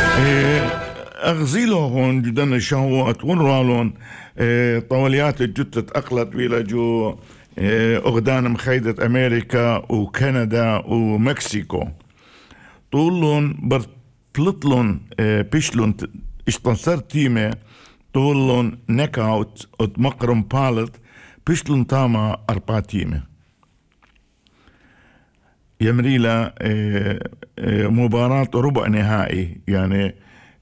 أغزيلو هون جدن شهوات ورالون طوليات الجتة أقلت بيلا جو أغدان مخيدة أمريكا وكندا ومكسيكو طولون برطلطلون بيشلون اشتنصر تيمة طولون نكاوت اتمقرم بالت بيشلون تاما أربع تيمة يمريلا مباراة ربع نهائي يعني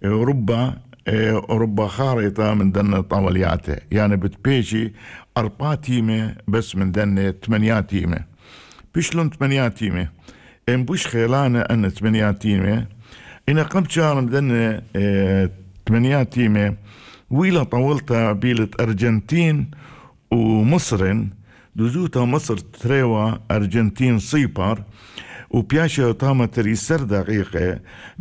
ربع خارطة من دنة طاولياته يعني بتبيشي أربع تيمة بس من دنة 8 تيمة بيشلون 8 تيمة إن بوش خيلانة أن 8 تيمة إن قمت شهر من دنة 8 تيمة ويلا طولتها بيلة أرجنتين ومصرن دوزوتا مصر تريوا أرجنتين صيبر وبياشا تاما تريسر دقيقة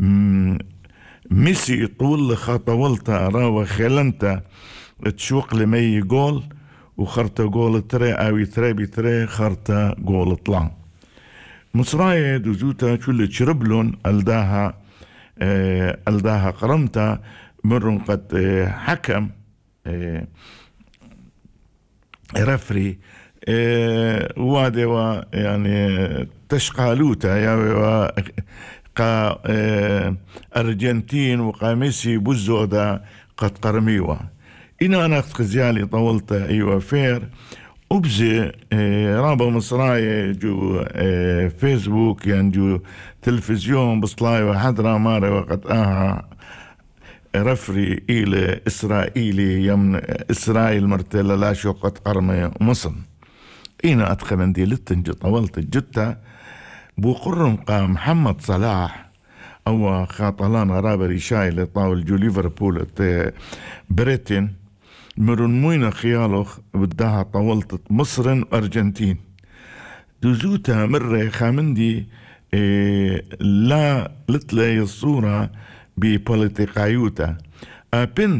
ميسي طول خطولتا راوا خلنتا تشوق لمي جول وخرطة جول تري أوي تري بتري خرطة جول طلع مصراية دوزوتا كل تشربلون ألداها قرمتا مرن قد حكم رفري وادوا يعني تشقالوتا يا قا أرجنتين وقاميسي بوزودا قد قرميوا أنا خزيالي طولت أيوة فير أبزي رابا مصراي جو فيسبوك يعني جو تلفزيون بصلاي وحضرة ماري وقد رفري إلى إسرائيلي يمن إسرائيل مرتلا لا شو قد قرمي مصر إنا أتخمن دي لتنجي طولت الجتة بقرن قام محمد صلاح أو خاطلان غرابة ريشاي لطاول جو ليفربول بريتين مرن موينة خيالوخ بدها طولت مصر وأرجنتين دوزوتا مرة خامندي لا لتلاقي الصورة ببوليتيقايوتا أبن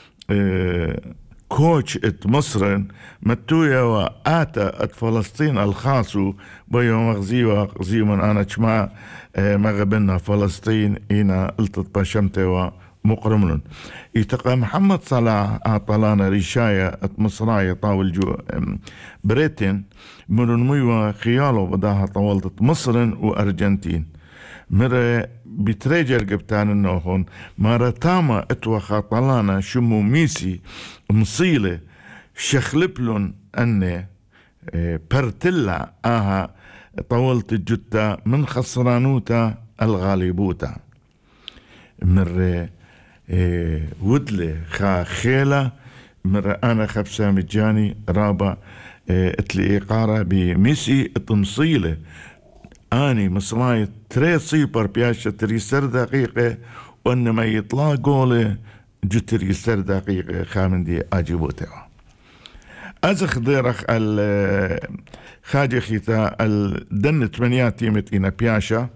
كوتش ات مصر متويا وآتا ات فلسطين الخاصو بيو مغزي من أنا تشمع مغبنا فلسطين إنا التط بشمتوا مقرملن يتقى محمد صلاح أعطلانا ريشاية ات مصراية طاول جو بريتين مرن ميوا خيالو بداها طولت مصر وأرجنتين مرة بتريجر قبتان النوخون مرة تاما اتوا خاطلانا شمو ميسي مصيلة شخلبلون أني برتلا طولت الجتة من خسرانوتا الغالبوتا مرة ودلي خيلة مرة أنا خبسة مجاني رابا اتلي إقارة بميسي تمصيلة أني مصراي تري صيبر بياشة تريسر دقيقة وإنما يطلع قولي جو تريسر دقيقة خامن دي أجيبوتها أزخ ديرخ خاجة خيتا الدن 8 تيمت إنا بياشة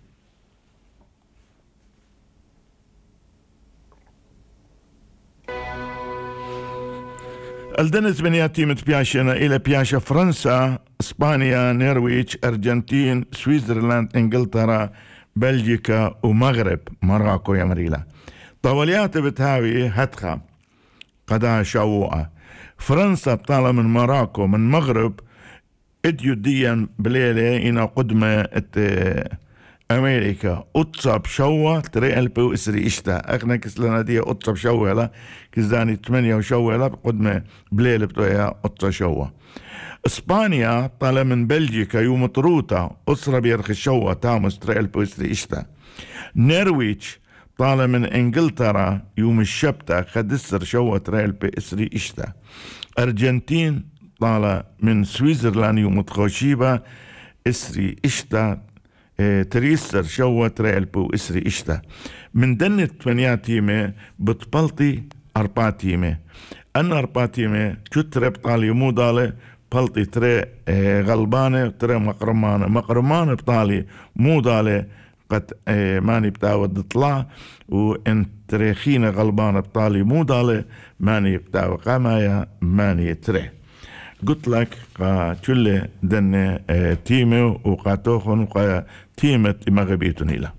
الدن 8 تيمت بياشة إلى بياشة فرنسا اسبانيا نرويج ارجنتين سويسرلاند انجلترا بلجيكا ومغرب مراكو يا مريلا طوليات بتهاوي هتخا قدا شووعة فرنسا بطالة من مراكو من مغرب اديو ديا بليلة إنا قدمة أمريكا أتصاب شوة تري ألبي وإسري إشتا أخنا كسلنا دي أتصاب شوة لا كزاني 8 وشوة لا قدمة بليلة بتويا أتصاب شوة اسبانيا طالع من بلجيكا يوم طروتا أسرة بيرخ الشوة تامس تري ألبي وإسري إشتا نرويج طالع من انجلترا يوم الشبتة خدسر شوة تري ألبي إسري إشتا أرجنتين طالع من سويسرلاند يوم تخوشيبا إسري إشتا تريسر شوة تري ألبو إسري إشتا من دنة 8 تيمة بتبلطي 4 تيمة أن 4 تيمة كتر بطالي مو دالة بلطي تري غلبانة تري مقرمانة بطالي مو دالة قد ماني بتاود تطلع وإن تريخينة غلبانة بطالي مو دالة ماني بتاود قامايا ماني تري قلت لك كل دنة تيمة وقاتوخن وقا تيمة مغبيتون إلى